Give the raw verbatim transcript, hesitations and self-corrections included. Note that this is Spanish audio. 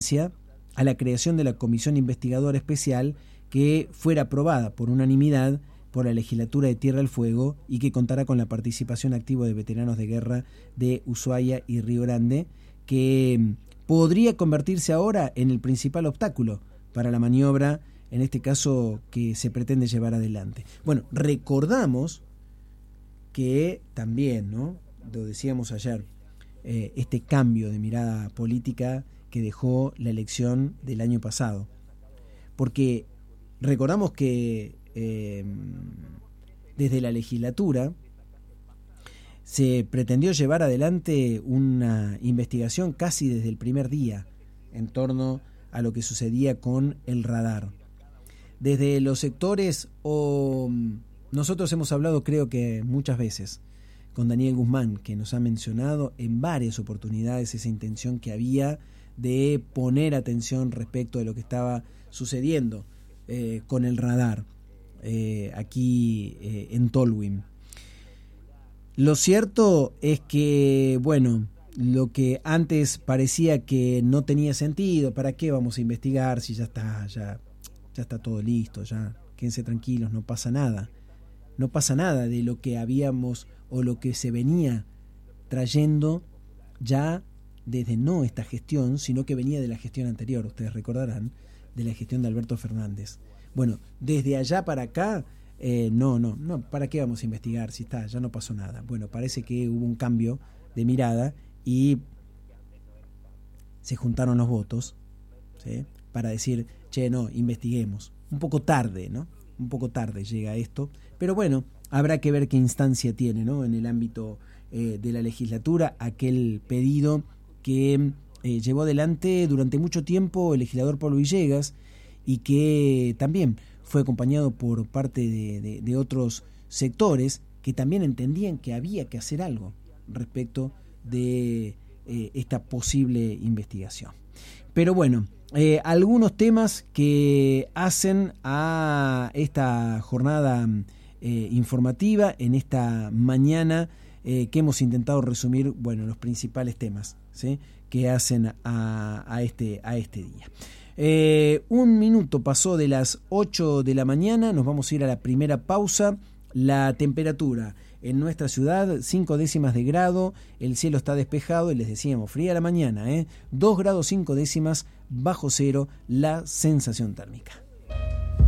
referencia a la creación de la Comisión Investigadora Especial que fuera aprobada por unanimidad por la legislatura de Tierra del Fuego y que contará con la participación activa de veteranos de guerra de Ushuaia y Río Grande, que podría convertirse ahora en el principal obstáculo para la maniobra, en este caso, que se pretende llevar adelante. Bueno, recordamos que también, ¿no?, lo decíamos ayer, eh, este cambio de mirada política que dejó la elección del año pasado. Porque recordamos que eh, desde la legislatura se pretendió llevar adelante una investigación casi desde el primer día en torno a lo que sucedía con el radar. Desde los sectores, o nosotros hemos hablado, creo que muchas veces, con Daniel Guzmán, que nos ha mencionado en varias oportunidades esa intención que había de poner atención respecto de lo que estaba sucediendo eh, con el radar eh, aquí eh, en Tolwyn. Lo cierto es que, bueno, lo que antes parecía que no tenía sentido, ¿para qué vamos a investigar si ya está, ya, ya está todo listo, ya quédense tranquilos, no pasa nada? No pasa nada de lo que habíamos o lo que se venía trayendo ya desde no esta gestión, sino que venía de la gestión anterior, ustedes recordarán, de la gestión de Alberto Fernández. Bueno, desde allá para acá, eh, no, no, no, ¿para qué vamos a investigar si está, ya no pasó nada? Bueno, parece que hubo un cambio de mirada y se juntaron los votos, ¿sí?, para decir, che, no, investiguemos. Un poco tarde, ¿no? Un poco tarde llega esto, pero bueno, habrá que ver qué instancia tiene, ¿no?, en el ámbito eh, de la legislatura, aquel pedido que eh, llevó adelante durante mucho tiempo el legislador Pablo Villegas y que también fue acompañado por parte de, de, de otros sectores que también entendían que había que hacer algo respecto de eh, esta posible investigación. Pero bueno, eh, algunos temas que hacen a esta jornada eh, informativa en esta mañana eh, que hemos intentado resumir, bueno, los principales temas, ¿sí?, que hacen a, a, este, a este día. Eh, un minuto pasó de las ocho de la mañana, nos vamos a ir a la primera pausa. La temperatura en nuestra ciudad, cinco décimas de grado, el cielo está despejado y les decíamos, fría la mañana, ¿eh? dos grados cinco décimas bajo cero la sensación térmica.